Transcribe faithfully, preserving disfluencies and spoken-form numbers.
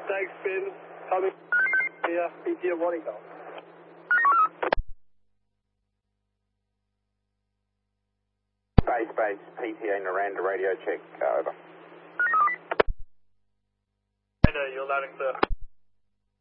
Thanks, Ben. Coming here, P T A Warrington. Base, base, P T A Naranda radio check, uh, over. And uh, you're loud and clear.